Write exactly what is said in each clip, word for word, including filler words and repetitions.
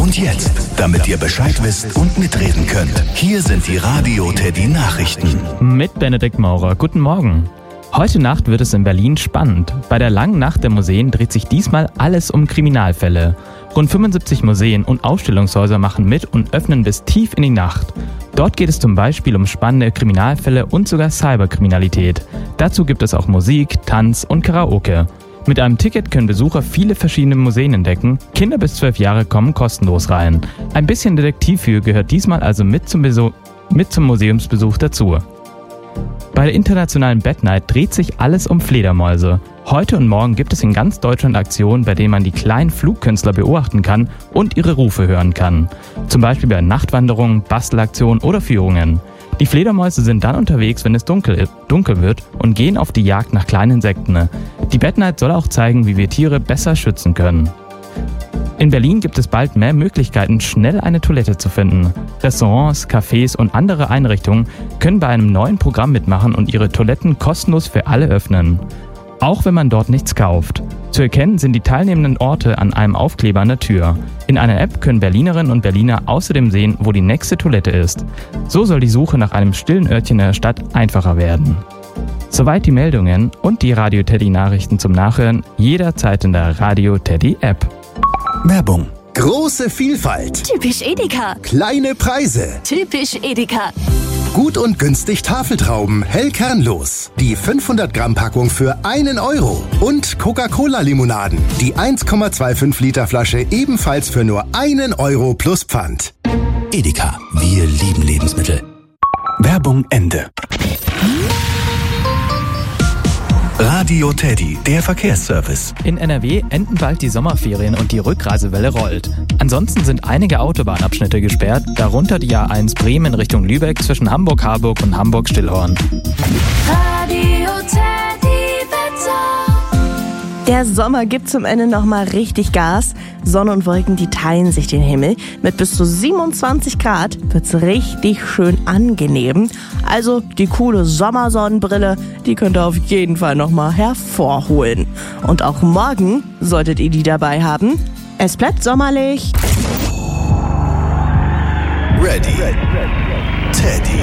Und jetzt, damit ihr Bescheid wisst und mitreden könnt, hier sind die Radio Teddy Nachrichten. Mit Benedikt Maurer. Guten Morgen. Heute Nacht wird es in Berlin spannend. Bei der langen Nacht der Museen dreht sich diesmal alles um Kriminalfälle. Rund fünfundsiebzig Museen und Ausstellungshäuser machen mit und öffnen bis tief in die Nacht. Dort geht es zum Beispiel um spannende Kriminalfälle und sogar Cyberkriminalität. Dazu gibt es auch Musik, Tanz und Karaoke. Mit einem Ticket können Besucher viele verschiedene Museen entdecken. Kinder bis zwölf Jahre kommen kostenlos rein. Ein bisschen Detektivfühl gehört diesmal also mit zum, Beso- mit zum Museumsbesuch dazu. Bei der internationalen Bat Night dreht sich alles um Fledermäuse. Heute und morgen gibt es in ganz Deutschland Aktionen, bei denen man die kleinen Flugkünstler beobachten kann und ihre Rufe hören kann. Zum Beispiel bei Nachtwanderungen, Bastelaktionen oder Führungen. Die Fledermäuse sind dann unterwegs, wenn es dunkel, dunkel wird und gehen auf die Jagd nach kleinen Insekten. Die Bat Night soll auch zeigen, wie wir Tiere besser schützen können. In Berlin gibt es bald mehr Möglichkeiten, schnell eine Toilette zu finden. Restaurants, Cafés und andere Einrichtungen können bei einem neuen Programm mitmachen und ihre Toiletten kostenlos für alle öffnen. Auch wenn man dort nichts kauft. Zu erkennen sind die teilnehmenden Orte an einem Aufkleber an der Tür. In einer App können Berlinerinnen und Berliner außerdem sehen, wo die nächste Toilette ist. So soll die Suche nach einem stillen Örtchen in der Stadt einfacher werden. Soweit die Meldungen und die Radio Teddy Nachrichten zum Nachhören jederzeit in der Radio Teddy App. Werbung. Große Vielfalt. Typisch Edeka. Kleine Preise. Typisch Edeka. Gut und günstig Tafeltrauben, hell kernlos. Die fünfhundert Gramm Packung für einen Euro. Und Coca-Cola-Limonaden. Die eins Komma fünfundzwanzig Liter Flasche ebenfalls für nur einen Euro plus Pfand. Edeka. Wir lieben Lebensmittel. Werbung Ende. Radio Teddy, der Verkehrsservice. In N R W enden bald die Sommerferien und die Rückreisewelle rollt. Ansonsten sind einige Autobahnabschnitte gesperrt, darunter die A eins Bremen Richtung Lübeck zwischen Hamburg-Harburg und Hamburg-Stillhorn. Radio Teddy Wetter. Der Sommer gibt zum Ende nochmal richtig Gas. Sonne und Wolken, die teilen sich den Himmel. Mit bis zu siebenundzwanzig Grad wird's richtig schön angenehm. Also die coole Sommersonnenbrille, die könnt ihr auf jeden Fall nochmal hervorholen. Und auch morgen solltet ihr die dabei haben. Es bleibt sommerlich. Ready. Teddy.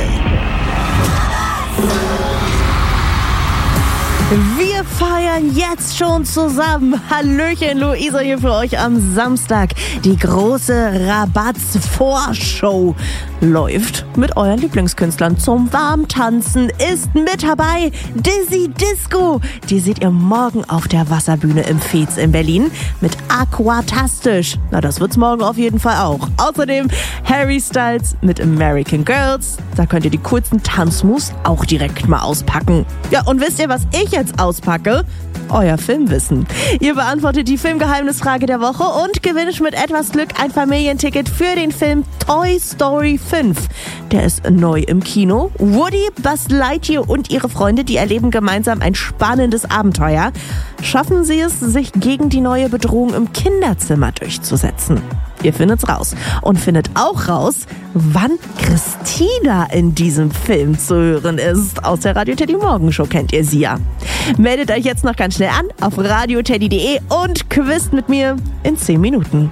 Wir feiern jetzt schon zusammen. Hallöchen, Luisa hier für euch am Samstag. Die große Rabatz-Vorshow läuft mit euren Lieblingskünstlern zum Warmtanzen. Ist mit dabei Dizzy Disco. Die seht ihr morgen auf der Wasserbühne im Fez in Berlin mit Aquatastisch. Na, das wird's morgen auf jeden Fall auch. Außerdem Harry Styles mit American Girls. Da könnt ihr die kurzen Tanzmoves auch direkt mal auspacken. Ja, und wisst ihr, was ich jetzt auspacke? Euer Filmwissen. Ihr beantwortet die Filmgeheimnisfrage der Woche und gewinnt mit etwas Glück ein Familienticket für den Film Toy Story fünf. Der ist neu im Kino. Woody, Buzz Lightyear und ihre Freunde, die erleben gemeinsam ein spannendes Abenteuer. Schaffen sie es, sich gegen die neue Bedrohung im Kinderzimmer durchzusetzen? Ihr findet's raus. Und findet auch raus, wann Christina in diesem Film zu hören ist. Aus der Radio Teddy Morgenshow kennt ihr sie ja. Meldet euch jetzt noch ganz schnell an auf radioteddy punkt de und quizt mit mir in zehn Minuten.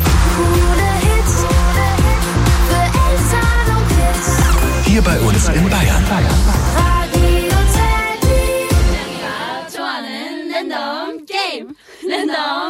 Hier bei uns in Bayern. Radio Teddy. Game.